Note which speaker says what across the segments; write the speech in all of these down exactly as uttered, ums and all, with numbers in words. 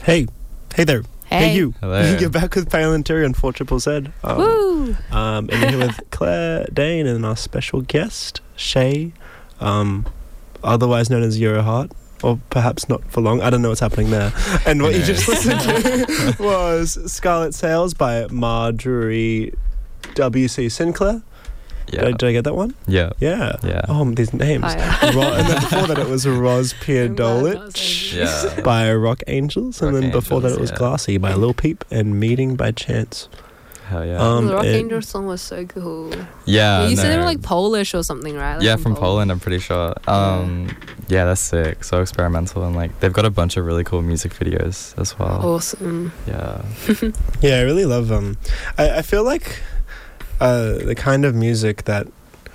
Speaker 1: Hey, hey there.
Speaker 2: Hey,
Speaker 1: you.
Speaker 3: Hello.
Speaker 1: You're back with Pale and Terry on four Triple Z. Um,
Speaker 2: Woo!
Speaker 1: Um, and you're here with Claire Dane and our special guest, Shay, um, otherwise known as Euroheart, or perhaps not for long. I don't know what's happening there. And what you just listened to was Scarlet Sails by Marjorie W C Sinclair.
Speaker 3: Yeah.
Speaker 1: Did I, did I get that one?
Speaker 3: Yeah.
Speaker 1: Yeah.
Speaker 3: Yeah.
Speaker 1: Oh, these names.
Speaker 2: Oh, yeah.
Speaker 1: Ro- and then before that it was Roz
Speaker 2: I'm glad I was
Speaker 1: Pierdolich
Speaker 3: Yeah.
Speaker 1: by Rock Angels. And
Speaker 3: Rock
Speaker 1: then before that it
Speaker 3: Angels,
Speaker 1: was
Speaker 3: yeah.
Speaker 1: Glassy by Lil Peep and Meeting by Chance.
Speaker 3: Hell yeah.
Speaker 1: Um,
Speaker 2: the Rock
Speaker 1: it-
Speaker 2: Angel song was so cool.
Speaker 3: yeah.
Speaker 2: you said they
Speaker 3: no.
Speaker 2: were like Polish or something, right? Like
Speaker 3: yeah, from Poland, I'm pretty sure. Um, yeah. that's sick. So experimental, and like they've got a bunch of really cool music videos as well.
Speaker 2: Awesome.
Speaker 3: Yeah.
Speaker 1: Yeah, I really love them. I, I feel like uh, the kind of music that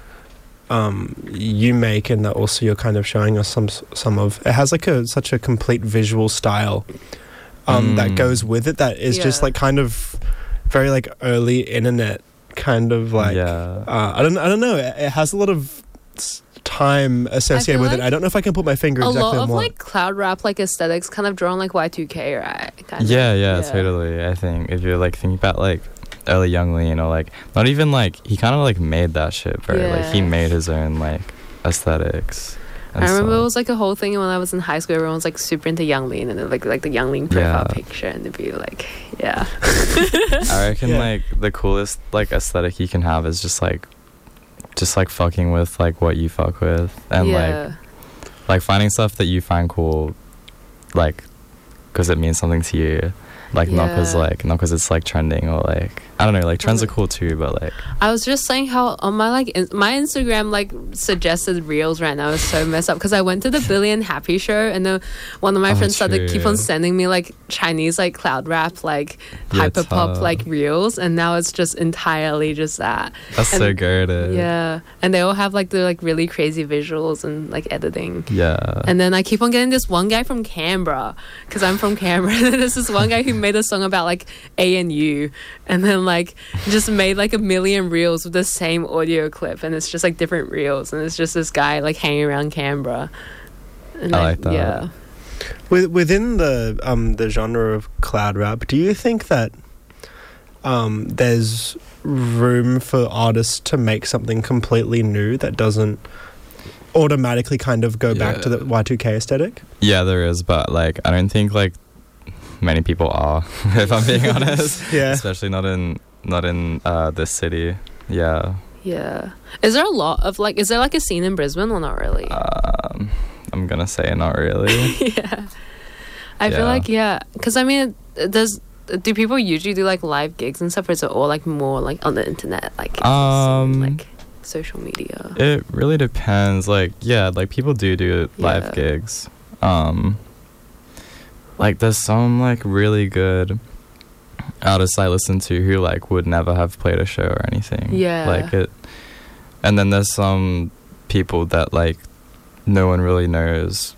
Speaker 1: um, you make and that also you're kind of showing us some some of, it has like a such a complete visual style um,
Speaker 3: Mm.
Speaker 1: that goes with it that is just
Speaker 2: Yeah.
Speaker 1: like kind of very like early internet kind of like
Speaker 3: yeah.
Speaker 1: uh, I don't I don't know. It, it has a lot of s- time associated
Speaker 2: feel
Speaker 1: with it.
Speaker 2: like
Speaker 1: I don't know if I can put my finger
Speaker 2: A
Speaker 1: exactly
Speaker 2: lot
Speaker 1: on
Speaker 2: of
Speaker 1: what.
Speaker 2: like cloud rap like aesthetics kind of drawn like Y two K, right? Kind
Speaker 3: Yeah,
Speaker 2: of.
Speaker 3: yeah, totally. I think if you're like thinking about like early Young Lean, or like not even like he kind of like made that shit very like he
Speaker 2: Yeah.
Speaker 3: made his own like aesthetics. and
Speaker 2: I remember it
Speaker 3: stuff.
Speaker 2: was like a whole thing when I was in high school. Everyone was like super into Young Lean, and then like like the Young Lean profile
Speaker 3: Yeah.
Speaker 2: picture, and it'd be like, yeah,
Speaker 3: I reckon
Speaker 1: Yeah.
Speaker 3: like the coolest like aesthetic you can have is just like just like fucking with like what you fuck with, and like
Speaker 2: yeah,
Speaker 3: like finding stuff that you find cool, like because it means something to you, like not because
Speaker 2: Yeah.
Speaker 3: like not because it's like trending, or like I don't know, like trends are
Speaker 2: Okay.
Speaker 3: cool too, but like
Speaker 2: I was just saying how on my like in- my Instagram like suggested reels right now is so messed up because I went to the Billy and Happy show, and then one of my
Speaker 3: Oh,
Speaker 2: friends started keep on
Speaker 3: true.
Speaker 2: sending me like Chinese like cloud rap like
Speaker 3: Yeah,
Speaker 2: hyper pop
Speaker 3: tough.
Speaker 2: like reels, and now it's just entirely just that.
Speaker 3: that's
Speaker 2: And-
Speaker 3: so good.
Speaker 2: Yeah, and they all have like the like really crazy visuals and like editing.
Speaker 3: Yeah.
Speaker 2: And then I keep on getting this one guy from Canberra, because I'm from Canberra. And there's this one guy who made a song about like A N U, and then like just made like a million reels with the same audio clip, and it's just like different reels, and it's just this guy like hanging around Canberra. And,
Speaker 3: I like that.
Speaker 2: Yeah.
Speaker 1: With, within the um the genre of cloud rap, do you think that um there's room for artists to make something completely new that doesn't automatically kind of go back to the
Speaker 3: Yeah.
Speaker 1: Y two K aesthetic?
Speaker 3: Yeah, there is, but like I don't think like many people are, if I'm being honest.
Speaker 1: Yeah.
Speaker 3: Especially not in not in uh, this city. Yeah.
Speaker 2: Yeah. Is there a lot of like, is there like a scene in Brisbane or not really?
Speaker 3: Um, I'm gonna say not really.
Speaker 2: yeah. I feel
Speaker 3: Yeah.
Speaker 2: like, yeah. Because I mean, does. Do people usually do like live gigs and stuff, or is it all like more like on the internet, like
Speaker 3: Um,
Speaker 2: like social media?
Speaker 3: It really depends. Like, yeah, like people do do live
Speaker 2: Yeah.
Speaker 3: gigs. Um, like there's some like really good artists I listen to who like would never have played a show or anything.
Speaker 2: Yeah.
Speaker 3: Like it, and then there's some people that like no one really knows.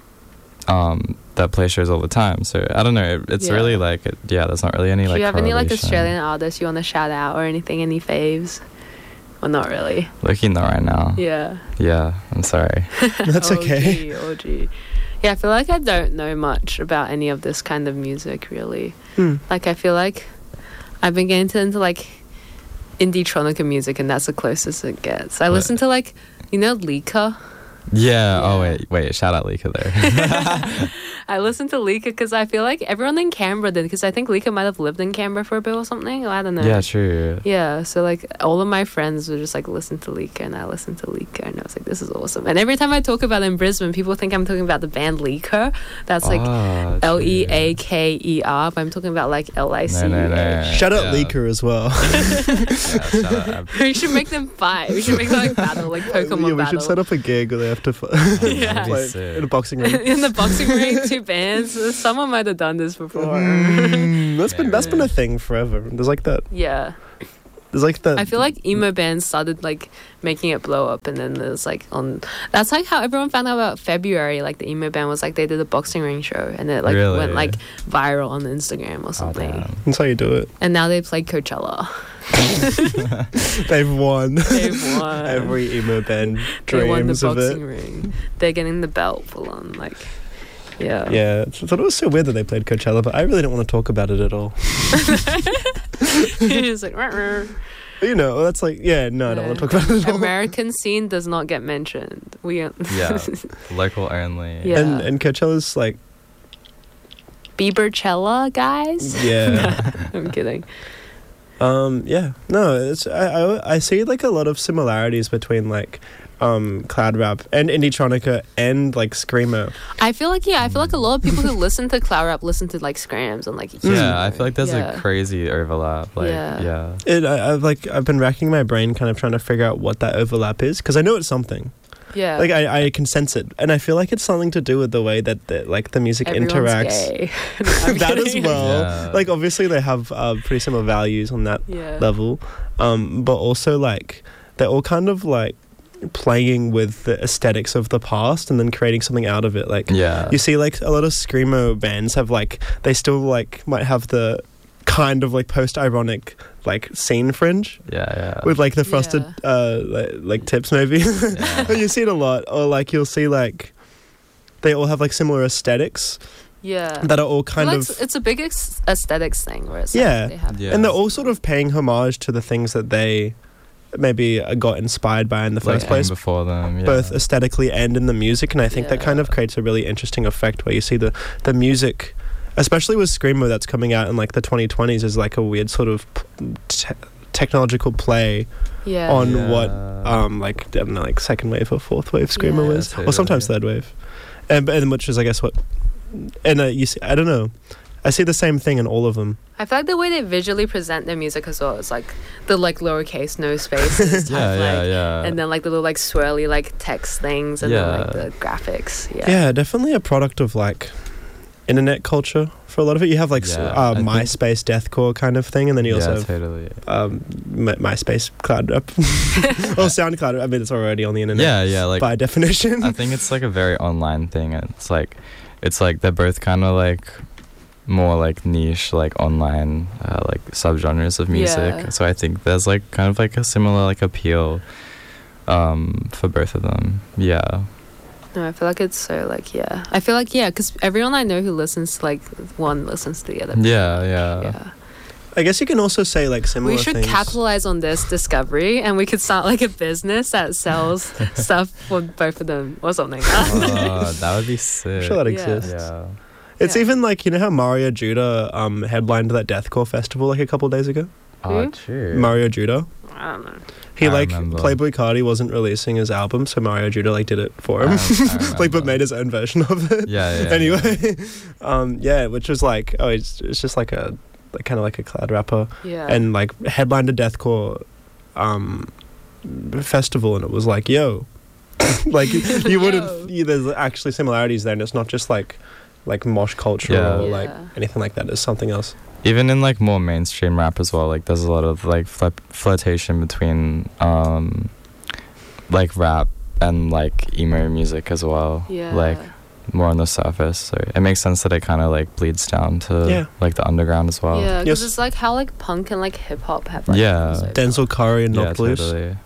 Speaker 3: Um, that play shows all the time. So I don't know. It, it's
Speaker 2: Yeah.
Speaker 3: really like it, yeah. There's not really any
Speaker 2: Do
Speaker 3: like.
Speaker 2: you have any like
Speaker 3: correlation.
Speaker 2: Australian artists you want to shout out or anything? Any faves? Well, not really.
Speaker 3: Looking that right now.
Speaker 2: Yeah.
Speaker 3: Yeah, I'm sorry.
Speaker 1: That's okay.
Speaker 2: O G, O G. Yeah, I feel like I don't know much about any of this kind of music, really.
Speaker 1: Hmm.
Speaker 2: Like, I feel like I've been getting into, like, indie tronica music, and that's the closest it gets. I
Speaker 3: What?
Speaker 2: listen to, like, you know, Lika?
Speaker 3: Yeah. Oh
Speaker 2: Yeah.
Speaker 3: wait, wait. Shout out Lika there.
Speaker 2: I listen to Lika because I feel like everyone in Canberra did, because I think Lika might have lived in Canberra for a bit or something. I don't know.
Speaker 3: Yeah, true.
Speaker 2: Yeah, so like all of my friends were just like listen to Lika, and I listened to Lika, and I was like, this is awesome. And every time I talk about it in Brisbane, people think I'm talking about the band Leaker. That's like
Speaker 3: Ah,
Speaker 2: L E
Speaker 3: true.
Speaker 2: A K E R, but I'm talking about like L I C.
Speaker 3: No, no, no.
Speaker 1: Shout out
Speaker 3: Yeah.
Speaker 1: Leaker as well.
Speaker 3: Yeah, shout out Ab-
Speaker 2: We should make them fight. We should make them like battle, like Pokemon
Speaker 1: yeah, we
Speaker 2: battle.
Speaker 1: should set up a gig where they have to f-
Speaker 2: Yeah.
Speaker 3: That'd be
Speaker 1: play
Speaker 3: sick.
Speaker 1: in a boxing ring.
Speaker 2: in the boxing ring, two bands. Someone might have done this before.
Speaker 1: Mm, that's been that's been a thing forever. There's like that.
Speaker 2: Yeah.
Speaker 1: There's like that.
Speaker 2: I feel like emo bands started like making it blow up, and then there's like on that's like how everyone found out about February. Like the emo band was like they did a boxing ring show, and it like
Speaker 3: Really?
Speaker 2: went like viral on Instagram or
Speaker 3: Oh,
Speaker 2: something.
Speaker 3: damn.
Speaker 1: That's how you do it.
Speaker 2: And now they played Coachella.
Speaker 1: They've won.
Speaker 2: They've won.
Speaker 1: Every emo band
Speaker 2: They won the
Speaker 1: dreams of
Speaker 2: boxing
Speaker 1: it.
Speaker 2: ring. They're getting the belt full on. Like Yeah.
Speaker 1: Yeah, I thought it was so weird that they played Coachella, but I really don't want to talk about it at all.
Speaker 2: It's like, "Rah, rah."
Speaker 1: You know, that's like, yeah, no, I don't want to talk about it at all.
Speaker 2: American scene does not get mentioned. We
Speaker 3: Yeah, local only.
Speaker 2: Yeah.
Speaker 1: And and Coachella's like,
Speaker 2: Biebercella, guys.
Speaker 1: yeah.
Speaker 2: I'm kidding.
Speaker 1: Um, yeah, no, it's I, I I see like a lot of similarities between like um cloud rap and indie-tronica and like screamo.
Speaker 2: I feel like yeah, I feel like a lot of people who listen to cloud rap listen to like scrams and like
Speaker 3: Yeah, I feel like there's
Speaker 2: Yeah.
Speaker 3: a crazy overlap. Like,
Speaker 2: Yeah.
Speaker 3: yeah.
Speaker 1: It I, I've like I've been racking my brain, kind of trying to figure out what that overlap is, because I know it's something.
Speaker 2: yeah.
Speaker 1: Like I, I can sense it, and I feel like it's something to do with the way that the, like the music
Speaker 2: Everyone's
Speaker 1: interacts.
Speaker 2: gay. No, I'm
Speaker 1: That as
Speaker 2: kidding.
Speaker 1: well.
Speaker 3: Yeah.
Speaker 1: Like obviously they have uh, pretty similar values on that
Speaker 2: Yeah.
Speaker 1: level, um, but also like they're all kind of like playing with the aesthetics of the past and then creating something out of it. Like
Speaker 3: Yeah.
Speaker 1: you see, like a lot of screamo bands have like they still like might have the kind of like post-ironic like scene fringe
Speaker 3: yeah, yeah.
Speaker 1: with like the frosted
Speaker 2: Yeah.
Speaker 1: uh like, like tips maybe.
Speaker 3: Yeah.
Speaker 1: You see it a lot, or like you'll see like they all have like similar aesthetics
Speaker 2: Yeah.
Speaker 1: that are all kind
Speaker 2: Well,
Speaker 1: of
Speaker 2: it's, it's a big ex- aesthetics thing where it's
Speaker 1: Yeah.
Speaker 2: like they have
Speaker 3: Yeah.
Speaker 1: and they're all sort of paying homage to the things that they maybe uh, got inspired by in the
Speaker 3: Like
Speaker 1: first place,
Speaker 3: before them. Yeah.
Speaker 1: both aesthetically and in the music. And I think that kind
Speaker 2: Yeah.
Speaker 1: of creates a really interesting effect where you see the the music, especially with screamo that's coming out in like the twenty twenties, is like a weird sort of p- te- technological play
Speaker 2: yeah.
Speaker 1: on
Speaker 3: Yeah.
Speaker 1: what um like I don't know, like second wave or fourth wave screamo
Speaker 2: Yeah.
Speaker 1: is,
Speaker 3: Totally.
Speaker 1: or sometimes third wave, and and which is I guess what and uh, you see, I don't know, I see the same thing in all of them.
Speaker 2: I feel like the way they visually present their music as well is like the like lowercase no spaces type,
Speaker 3: Yeah, yeah,
Speaker 2: like,
Speaker 3: yeah.
Speaker 2: and then like the little like swirly like text things and then like
Speaker 3: Yeah.
Speaker 2: the graphics. Yeah.
Speaker 1: Yeah, definitely a product of like internet culture for a lot of it. You have like s
Speaker 3: Yeah,
Speaker 1: uh,
Speaker 3: I think-
Speaker 1: MySpace deathcore kind of thing, and then you also
Speaker 3: yeah,
Speaker 1: have
Speaker 3: totally.
Speaker 1: um, My- MySpace cloud rap or SoundCloud. I mean, it's already on the internet
Speaker 3: Yeah, yeah. Like
Speaker 1: by definition.
Speaker 3: I think it's like a very online thing. It's like, it's like they're both kind of like more like niche, like online, uh, like subgenres of music.
Speaker 2: Yeah.
Speaker 3: So I think there's like kind of like a similar like appeal, um, for both of them. Yeah.
Speaker 2: No, I feel like it's so like yeah. I feel like yeah, because everyone I know who listens to like one listens to the other.
Speaker 3: Yeah, yeah.
Speaker 2: Yeah.
Speaker 1: I guess you can also say like similar
Speaker 2: We should
Speaker 1: things.
Speaker 2: capitalize on this discovery, and we could start like a business that sells stuff for both of them or something.
Speaker 3: Oh, that would be sick.
Speaker 1: I'm sure that
Speaker 2: Yeah.
Speaker 1: exists.
Speaker 3: Yeah.
Speaker 1: It's
Speaker 2: Yeah.
Speaker 1: even like, you know how Mario Judah um, headlined that deathcore festival like a couple days ago?
Speaker 3: Oh,
Speaker 2: Who?
Speaker 3: true.
Speaker 1: Mario Judah.
Speaker 2: I don't know.
Speaker 1: He
Speaker 3: I
Speaker 1: like
Speaker 3: remember.
Speaker 1: Playboy Cardi wasn't releasing his album, so Mario Judah like did it for him.
Speaker 3: I- I
Speaker 1: like but
Speaker 3: remember.
Speaker 1: made his own version of it.
Speaker 3: Yeah, yeah.
Speaker 1: Anyway, um, yeah, which was like, oh, it's it's just like a like, kind of like a cloud rapper,
Speaker 2: Yeah.
Speaker 1: and like headlined a deathcore um, festival, and it was like, yo, like you would have.
Speaker 2: Yo.
Speaker 1: There's actually similarities there, and it's not just like like mosh culture
Speaker 3: Yeah.
Speaker 1: or like
Speaker 2: Yeah.
Speaker 1: anything like that. It's something else.
Speaker 3: Even in like more mainstream rap as well, like there's a lot of like flirt- flirtation between um like rap and like emo music as well.
Speaker 2: Yeah.
Speaker 3: Like more on the surface. So it makes sense that it kind of like bleeds down to
Speaker 1: Yeah.
Speaker 3: like the underground as well.
Speaker 2: Yeah, because
Speaker 1: Yes.
Speaker 2: it's like how like punk and like hip hop have like
Speaker 3: Yeah.
Speaker 2: also-
Speaker 1: Denzel Curry and
Speaker 3: Yeah,
Speaker 1: Knocked Loose.
Speaker 3: totally.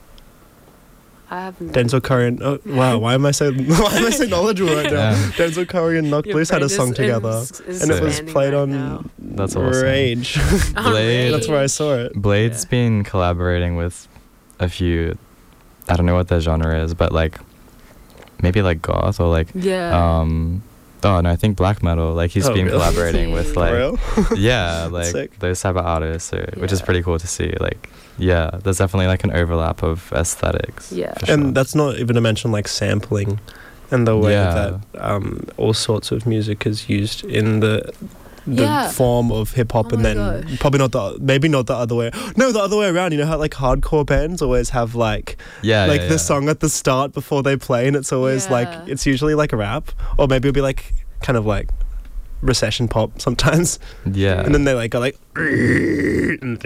Speaker 2: I have no
Speaker 1: Denzel Curry and oh, wow, why am I so why am I so knowledgeable right now?
Speaker 3: Yeah.
Speaker 1: Denzel Curry and Knocked
Speaker 2: Your
Speaker 1: Loose had a
Speaker 2: brain
Speaker 1: song
Speaker 2: is-
Speaker 1: together,
Speaker 2: is- is
Speaker 1: and it was
Speaker 2: expanding
Speaker 1: played
Speaker 2: right
Speaker 1: on
Speaker 2: now.
Speaker 3: That's awesome.
Speaker 1: Rage.
Speaker 2: Oh,
Speaker 3: Blade-
Speaker 1: That's where I saw it.
Speaker 3: Blade's
Speaker 2: Yeah.
Speaker 3: been collaborating with a few, I don't know what their genre is, but like maybe like goth or like
Speaker 2: Yeah.
Speaker 3: um oh no, I think black metal. Like he's
Speaker 1: Oh,
Speaker 3: been
Speaker 1: really?
Speaker 3: collaborating with
Speaker 1: For
Speaker 3: like
Speaker 1: real?
Speaker 3: yeah, like
Speaker 1: Sick.
Speaker 3: those type of artists, so, which is
Speaker 2: Yeah.
Speaker 3: pretty cool to see. Like yeah, there's definitely like an overlap of aesthetics.
Speaker 2: Yeah.
Speaker 3: for sure.
Speaker 1: And that's not even to mention like sampling and the way
Speaker 3: Yeah.
Speaker 1: that um, all sorts of music is used in the the
Speaker 2: Yeah.
Speaker 1: form of hip hop,
Speaker 2: Oh
Speaker 1: and
Speaker 2: my
Speaker 1: then
Speaker 2: gosh.
Speaker 1: probably not the maybe not the other way. No, the other way around. You know how like hardcore bands always have like
Speaker 3: yeah,
Speaker 1: like
Speaker 3: yeah,
Speaker 1: the
Speaker 3: yeah.
Speaker 1: song at the start before they play, and it's always like
Speaker 2: Yeah.
Speaker 1: it's usually like a rap, or maybe it'll be like kind of like recession pop sometimes,
Speaker 3: Yeah,
Speaker 1: and then they like go like. and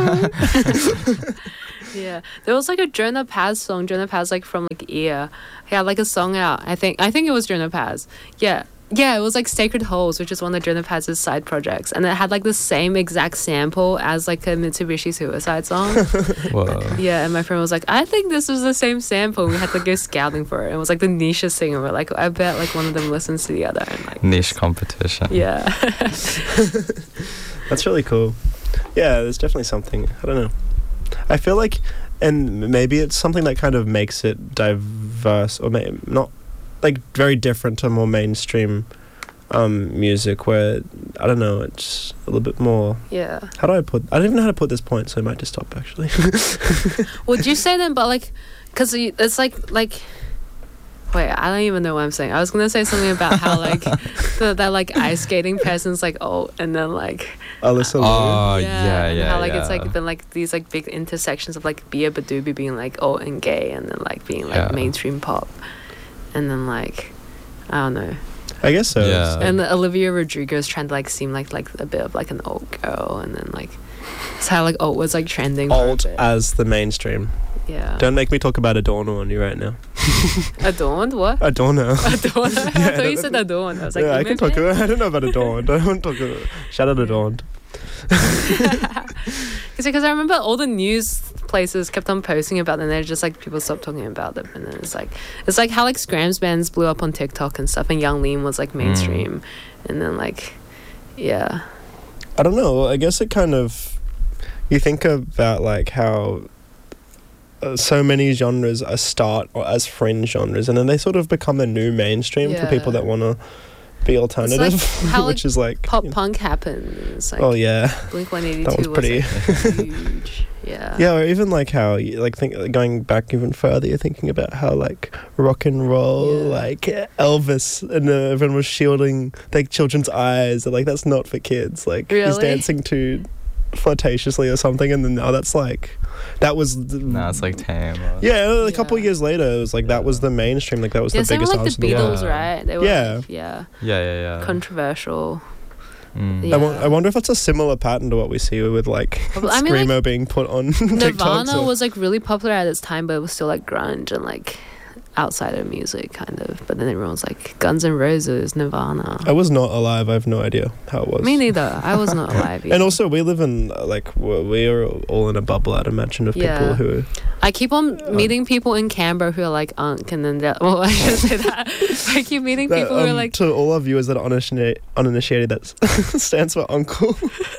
Speaker 2: Yeah, there was like a Jonah Paz song. Jonah Paz, like from like Ear, he had like a song out. I think I think it was Jonah Paz. Yeah, Yeah, it was like Sacred Holes, which is one of Jonah Paz's side projects, and it had like the same exact sample as like a Mitsubishi Suicide song.
Speaker 3: Whoa.
Speaker 2: Yeah, and my friend was like, I think this was the same sample. We had to go scouting for it. It was like the Nisha singer. We're like, I bet like one of them listens to the other. And, like,
Speaker 3: Niche competition.
Speaker 2: yeah.
Speaker 1: That's really cool. Yeah, there's definitely something. I don't know. I feel like, and maybe it's something that kind of makes it diverse, or may, not like very different to more mainstream um, music, where I don't know, it's a little bit more.
Speaker 2: Yeah.
Speaker 1: How do I put? I don't even know how to put this point, so I might just stop actually.
Speaker 2: Would you say then, but like, because it's like, like, wait, I don't even know what I'm saying. I was going to say something about how like, the, that like ice skating person's like, oh, and then like,
Speaker 1: Alyssa Lou.
Speaker 3: Oh, yeah,
Speaker 2: and
Speaker 3: yeah,
Speaker 2: how like
Speaker 3: yeah.
Speaker 2: it's like been like these like big intersections of like Bia Badoobie being like alt and gay, and then like being like
Speaker 3: Yeah.
Speaker 2: mainstream pop, and then like, I don't know.
Speaker 1: I guess so.
Speaker 3: Yeah.
Speaker 2: And Olivia Rodrigo is trying to like seem like like a bit of like an alt girl, and then like it's how like alt was like trending. for a
Speaker 1: Alt
Speaker 2: bit.
Speaker 1: as the mainstream.
Speaker 2: Yeah.
Speaker 1: Don't make me talk about Adorno on you right now.
Speaker 2: Adorned? What?
Speaker 1: Adorno.
Speaker 2: Adorned? I
Speaker 1: Yeah,
Speaker 2: thought you
Speaker 1: no,
Speaker 2: said adorned. I was like,
Speaker 1: yeah, I
Speaker 2: you
Speaker 1: can
Speaker 2: meant
Speaker 1: talk
Speaker 2: it?
Speaker 1: about. I don't know about Adorned. I don't talk about. Shout out Adorned.
Speaker 2: Because I remember all the news places kept on posting about them, and they're just like people stopped talking about them, and then it's like it's like how like Scrams bands blew up on TikTok and stuff, and Young Lean was like mainstream, and then like yeah,
Speaker 1: I don't know. I guess it kind of. You think about like how. Uh, so many genres are start or as fringe genres, and then they sort of become a new mainstream for
Speaker 2: Yeah.
Speaker 1: people that want to be alternative,
Speaker 2: how,
Speaker 1: which
Speaker 2: like,
Speaker 1: is like
Speaker 2: pop
Speaker 1: you know-
Speaker 2: punk happened. It's like
Speaker 1: oh yeah,
Speaker 2: Blink one eighty
Speaker 1: that
Speaker 2: two
Speaker 1: was pretty.
Speaker 2: was like, huge. Yeah.
Speaker 1: yeah, or even like how you- like think going back even further, you're thinking about how like rock and roll,
Speaker 2: Yeah.
Speaker 1: like Elvis, and uh, everyone was shielding like children's eyes. Like that's not for kids. Like he's
Speaker 2: Really?
Speaker 1: dancing to flirtatiously or something, and then now that's like that was the,
Speaker 3: Now it's like tame. Or,
Speaker 1: yeah, a couple
Speaker 2: Yeah.
Speaker 1: years later, it was like that was the mainstream. Like that was
Speaker 2: Yeah,
Speaker 1: the
Speaker 2: same with
Speaker 1: biggest
Speaker 2: like
Speaker 1: artist
Speaker 2: the
Speaker 1: in the world.
Speaker 2: Beatles,
Speaker 3: Yeah.
Speaker 2: right? They were
Speaker 1: Yeah.
Speaker 2: like, yeah,
Speaker 3: yeah, yeah, yeah.
Speaker 2: controversial.
Speaker 3: Mm.
Speaker 2: Yeah.
Speaker 1: I, wa- I wonder if that's a similar pattern to what we see with like
Speaker 2: Well, I mean,
Speaker 1: screamo being put on TikToks.
Speaker 2: Nirvana
Speaker 1: or-
Speaker 2: was like really popular at its time, but it was still like grunge and like outsider music kind of. But then everyone's like Guns N' Roses, Nirvana.
Speaker 1: I was not alive. I have no idea how it was.
Speaker 2: Me neither. I was not alive. Either.
Speaker 1: And also, we live in uh, like w- we are all in a bubble. I'd imagine of
Speaker 2: Yeah.
Speaker 1: people who.
Speaker 2: I keep on meeting people in Canberra who are like unk, and then they're- well, I should say that. I keep meeting
Speaker 1: that,
Speaker 2: people who are
Speaker 1: um,
Speaker 2: like,
Speaker 1: to all our viewers that are uninitiated, uninitiated that s- stands for uncle.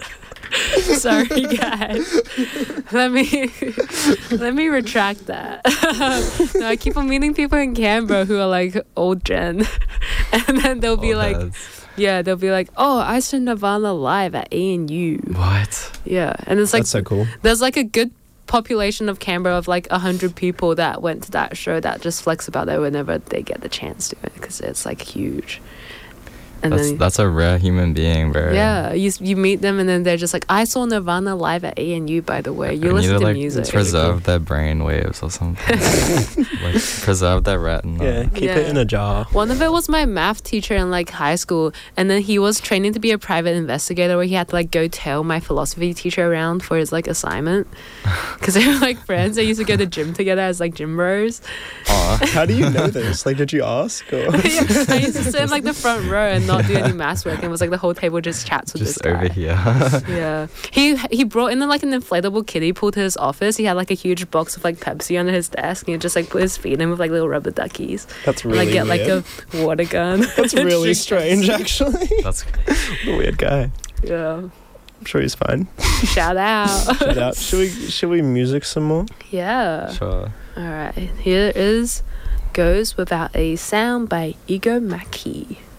Speaker 2: sorry guys, let me let me retract that. No, I keep on meeting people in Canberra who are like old gen, and then they'll be
Speaker 3: Old
Speaker 2: like,
Speaker 3: heads.
Speaker 2: yeah, they'll be like, oh, I saw Nirvana live at A N U.
Speaker 3: What?
Speaker 2: Yeah, and it's like
Speaker 1: That's so cool.
Speaker 2: there's like a good population of Canberra of like a hundred people that went to that show that just flex about it whenever they get the chance to it because it's like huge. And
Speaker 3: That's
Speaker 2: then
Speaker 3: that's a rare human being, bro.
Speaker 2: yeah, you you meet them and then they're just like, I saw Nirvana live at A N U. By the way, you
Speaker 3: We
Speaker 2: listen
Speaker 3: need
Speaker 2: to
Speaker 3: like
Speaker 2: music.
Speaker 3: preserve their brain waves or something. Like preserve their retina.
Speaker 1: Yeah, keep it
Speaker 2: Yeah.
Speaker 1: in a jar.
Speaker 2: One of it was my math teacher in like high school, and then he was training to be a private investigator where he had to like go tell my philosophy teacher around for his like assignment because they were like friends. They used to go to gym together as like gym bros.
Speaker 3: Aw.
Speaker 1: How do you know this? Like, did you ask? Or?
Speaker 2: Yeah, I used to sit in like the front row and not do any math work, and it was like the whole table just chats with
Speaker 3: Just
Speaker 2: this guy.
Speaker 3: over here.
Speaker 2: Yeah, he he brought in like an inflatable kiddie pool to his office. He had like a huge box of like Pepsi under his desk, and he just like put his feet in with like little rubber duckies,
Speaker 1: That's
Speaker 2: and
Speaker 1: really
Speaker 2: like get
Speaker 1: weird.
Speaker 2: like a water gun.
Speaker 1: That's
Speaker 2: and
Speaker 1: really
Speaker 2: shoot
Speaker 1: strange,
Speaker 2: Pepsi.
Speaker 1: actually.
Speaker 3: That's
Speaker 1: What a weird guy.
Speaker 2: Yeah,
Speaker 1: I'm sure he's fine.
Speaker 2: shout out.
Speaker 1: Shout out. Should we should we music some more?
Speaker 2: Yeah.
Speaker 3: sure.
Speaker 2: All right. Here is "Goes Without a Sound" by Ego Maki.